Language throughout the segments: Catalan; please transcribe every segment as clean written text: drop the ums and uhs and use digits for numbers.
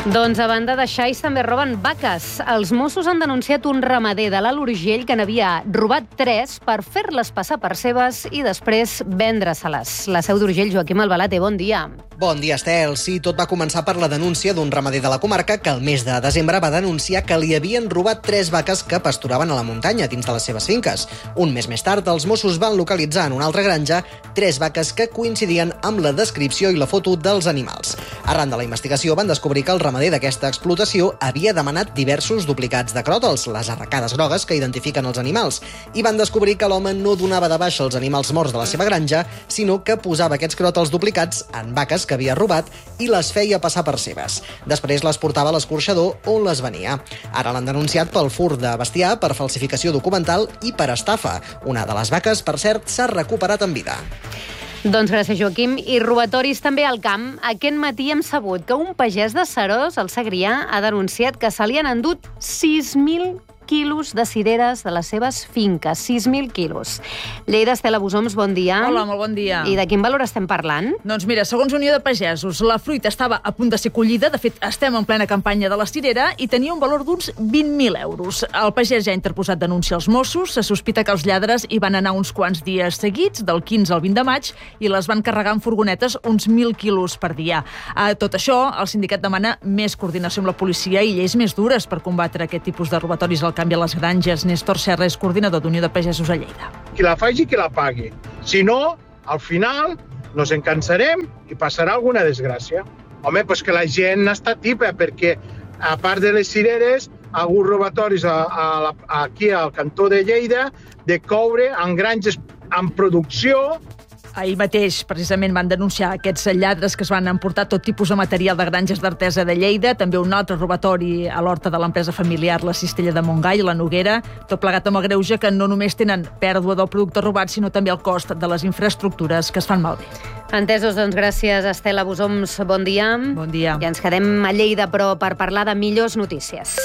Doncs a banda de xais també roben vaques. Els Mossos han denunciat un ramader de l'Alt Urgell que n'havia robat 3 per fer-les passar per seves i després vendre-se-les. La Seu d'Urgell, Joaquim Albalate, bon dia. Bon dia, Estel. Sí, tot va començar per la denúncia d'un ramader de la comarca que el mes de desembre va denunciar que li havien robat 3 vaques que pasturaven a la muntanya dins de les seves finques. Un mes més tard, els Mossos van localitzar en una altra granja 3 vaques que coincidien amb la descripció i la foto dels animals. Arran de la investigació van descobrir que el ramader d'aquesta explotació havia demanat diversos duplicats de cròtals, les arracades grogues que identifiquen els animals, i van descobrir que l'home no donava de baixa els animals morts de la seva granja, sinó que posava aquests cròtals duplicats en vaques que havia robat i les feia passar per seves. Després les portava a l'escorxador on les venia. Ara l'han denunciat pel furt de bestiar, per falsificació documental i per estafa. Una de les vaques, per cert, s'ha recuperat en vida. Doncs gràcies, Joaquim. I robatoris també al camp. Aquest matí hem sabut que un pagès de Seròs, al Segrià, ha denunciat que se li han endut 6.000 quilos de cireres de les seves finques. 6.000 quilos. Lleida, Estela Busoms, bon dia. Hola, molt bon dia. I de quin valor estem parlant? Doncs mira, segons Unió de Pagesos, la fruita estava a punt de ser collida. De fet, estem en plena campanya de la cirera i tenia un valor d'uns 20.000 euros. El pagès ja ha interposat denúncia als Mossos. Se sospita que els lladres hi van anar uns quants dies seguits, del 15 al 20 de maig, i les van carregar en furgonetes uns 1.000 quilos per dia. A tot això, el sindicat demana més coordinació amb la policia i lleis més dures per combatre aquest tipus de robatoris al canvi a les granges. Néstor Serra és coordinador d'Unió de Pagesos a Lleida. Qui la faci, qui la pagui. Si no, al final nos encansarem i passarà alguna desgràcia. Home, doncs que la gent està tipa, perquè a part de les cireres, ha hagut robatoris aquí al cantó de Lleida de coure en granges en producció. Ahir mateix, precisament, van denunciar aquests lladres que es van emportar tot tipus de material de granges d'Artesa de Lleida, també un altre robatori a l'horta de l'empresa familiar La Cistella de Montgai, la Noguera, tot plegat amb el greuge que no només tenen pèrdua del producte robat, sinó també el cost de les infraestructures que es fan malbé. Entesos, doncs gràcies, Estela Busoms, bon dia. Bon dia. I ens quedem a Lleida, però per parlar de millors notícies.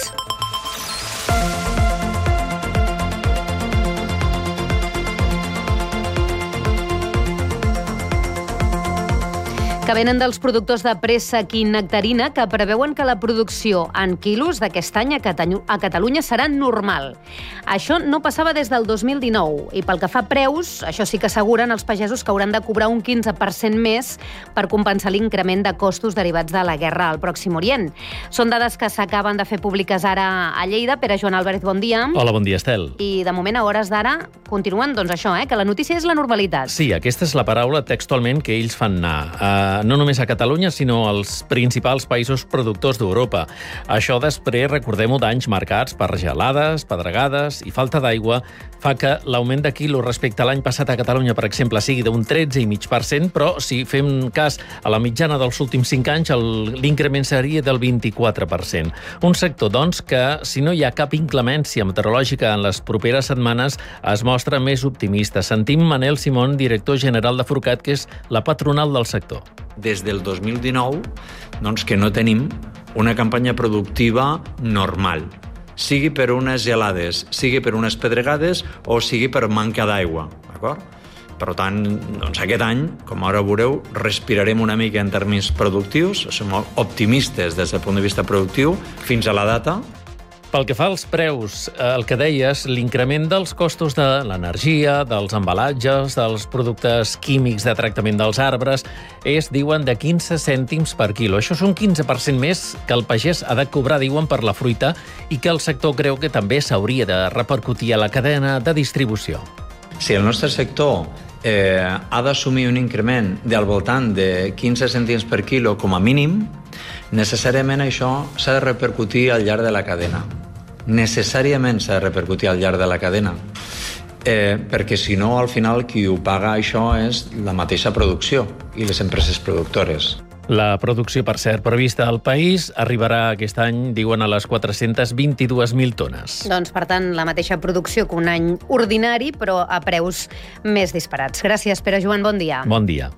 Que venen dels productors de préssec i nectarina que preveuen que la producció en quilos d'aquest any a Catalunya serà normal. Això no passava des del 2019 i pel que fa a preus, això sí que asseguren els pagesos que hauran de cobrar un 15% més per compensar l'increment de costos derivats de la guerra al Pròxim Orient. Són dades que s'acaben de fer públiques ara a Lleida. Pere Joan Álvarez, bon dia. Hola, bon dia, Estel. I de moment, a hores d'ara, continuen doncs això, que la notícia és la normalitat. Sí, aquesta és la paraula textualment que ells fan anar. No només a Catalunya, sinó als principals països productors d'Europa. Això després, recordem-ho, d'anys marcats per gelades, pedregades i falta d'aigua, fa que l'augment de quilo respecte a l'any passat a Catalunya, per exemple, sigui d'un 13,5%, però si fem cas a la mitjana dels últims 5 anys, l'increment seria del 24%. Un sector, doncs, que si no hi ha cap inclemència meteorològica en les properes setmanes, es mostra més optimista. Sentim Manel Simón, director general de Forcat, que és la patronal del sector. Des del 2019, doncs, que no tenim una campanya productiva normal, sigui per unes gelades, sigui per unes pedregades o sigui per manca d'aigua, d'acord? Per tant, doncs, aquest any, com ara veureu, respirarem una mica en termes productius, som optimistes des del punt de vista productiu fins a la data. Pel que fa als preus, el que deies, l'increment dels costos de l'energia, dels embalatges, dels productes químics de tractament dels arbres, diuen, de 15 cèntims per quilo. Això és un 15% més que el pagès ha de cobrar, diuen, per la fruita i que el sector creu que també s'hauria de repercutir a la cadena de distribució. Si el nostre sector ha d'assumir un increment del voltant de 15 cèntims per quilo com a mínim, necessàriament això s'ha de repercutir al llarg de la cadena. Necessàriament s'ha de repercutir al llarg de la cadena, perquè si no, al final, qui ho paga això és la mateixa producció i les empreses productores. La producció, per cert, prevista al país arribarà aquest any, diuen, a les 422.000 tones. Doncs, per tant, la mateixa producció que un any ordinari, però a preus més disparats. Gràcies, Pere Joan, bon dia. Bon dia.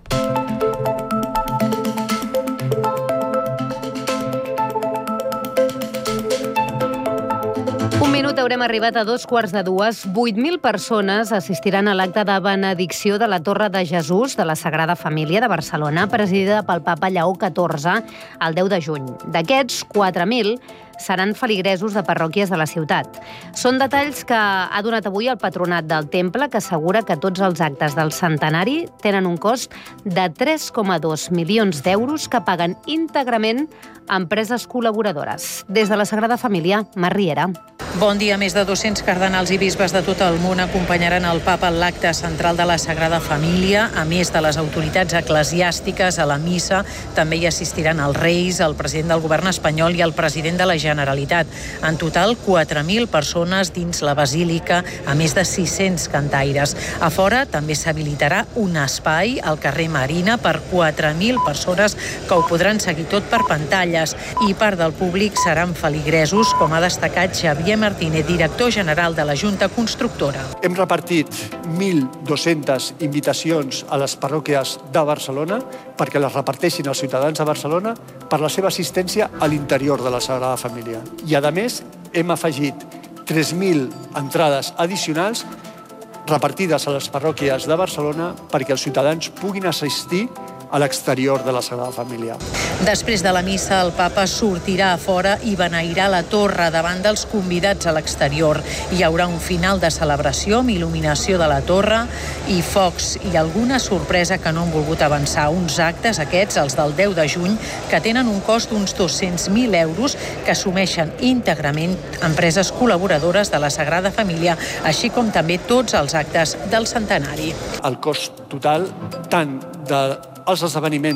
minut haurem arribat a 2:15. 8.000 persones assistiran a l'acte de benedicció de la Torre de Jesús de la Sagrada Família de Barcelona, presidida pel papa Lleó XIV el 10 de juny. D'aquests, 4.000 seran feligresos de parròquies de la ciutat. Són detalls que ha donat avui el patronat del temple, que assegura que tots els actes del centenari tenen un cost de 3,2 milions d'euros que paguen íntegrament empreses col·laboradores. Des de la Sagrada Família, Mar Riera. Bon dia. Més de 200 cardenals i bisbes de tot el món acompanyaran el papa en l'acte central de la Sagrada Família. A més de les autoritats eclesiàstiques, a la missa també hi assistiran els reis, el president del govern espanyol i el president de la Generalitat. En total, 4.000 persones dins la basílica, a més de 600 cantaires. A fora també s'habilitarà un espai al carrer Marina per 4.000 persones que ho podran seguir tot per pantalles, i part del públic seran feligresos, com ha destacat Xavier Martínez, director general de la Junta Constructora. Hem repartit 1.200 invitacions a les parròquies de Barcelona perquè les reparteixin els ciutadans de Barcelona per la seva assistència a l'interior de la Sagrada Família. I, a més, hem afegit 3.000 entrades addicionals repartides a les parròquies de Barcelona perquè els ciutadans puguin assistir a l'exterior de la Sagrada Família. Després de la missa, el papa sortirà a fora i beneirà la torre davant dels convidats a l'exterior. Hi haurà un final de celebració amb il·luminació de la torre i focs i alguna sorpresa que no han volgut avançar. Uns actes, aquests, els del 10 de juny, que tenen un cost d'uns 200.000 euros que assumeixen íntegrament empreses col·laboradores de la Sagrada Família, així com també tots els actes del centenari. El cost total tant dels esdeveniments